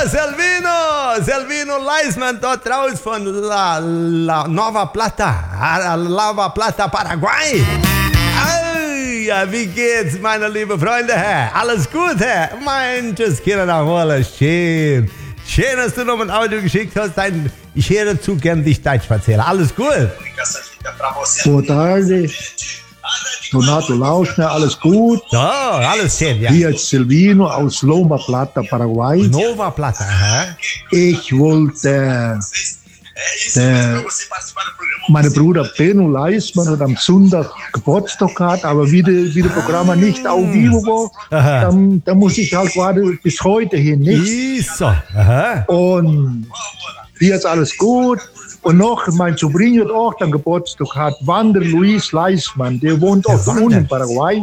Selvino Leismann, dort raus von La Nova Plata, Lava Plata, Paraguay. Ja, wie geht's, meine lieben Freunde? Alles gut, Manches Kinder nach Wolle, schön. Schön, dass du noch ein Audio geschickt hast. Ich höre dazu gern dich Deutsch erzählen. Alles gut? Boa tarde. Donato Lauschner, alles gut? Ja, alles schön, ja. Hier ist Silvino aus Loma Plata, Paraguay. Nova Plata, Ich wollte, mein Bruder Benno Leismann hat am Sonntag Geburtstag gehabt, aber wie das Programm nicht auf Vivo war, dann muss ich halt warten bis heute hin, nicht? So, Und hier ist alles gut. Und noch, mein Sobrino hat auch den Geburtstag gehabt, Wander Luis Leismann, der wohnt auch unten in Paraguay.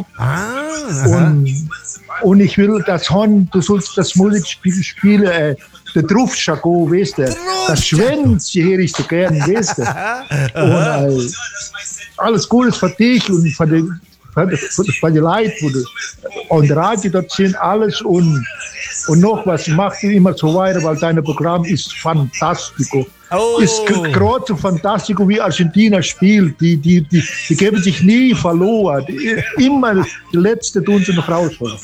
Und ich will das Horn, du sollst das Musikspiel spielen, der Trufschago, weißt du, das Schwänzchen hier ich so gern, weißt du. Und alles Gute für dich und für die Leute, und Radio dort sind, alles und noch was, mach du immer so weiter, weil dein Programm ist fantastico. Ist gerade so fantastico, wie Argentina spielt. Die geben sich nie verloren. Immer die letzte tun sie noch rausholen.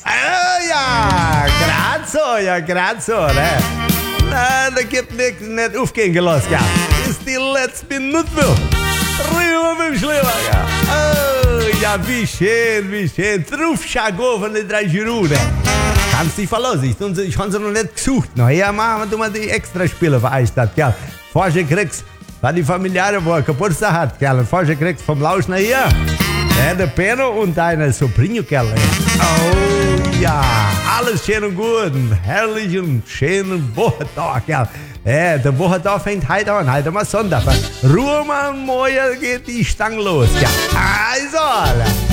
Ja, grad so, ne? Na, da gibt nicht aufgehen gelassen, ja. Ist die letzte Minute noch. Rüber mit dem Schlimmer, ja. Ja, wie schön. Trufschago von den 3 Girouden. Kannst dich verlassen. Ich habe sie noch nicht gesucht. Ja, machen wir mal die extra Spiele für Eichstatt, ja. Vorher kriegst, weil die Familiare, wo er Geburtstag hat, gell, und vorher kriegst vom Lauschner hier, der Benno und deine Sobrino, gell. Oh ja, alles schön und gut, herrlichen, schönen Wochentag, gell. Der Wochentag fängt heute an, mal Sonntag. Ruhe mal, morgen geht die Stange los, gell. Also,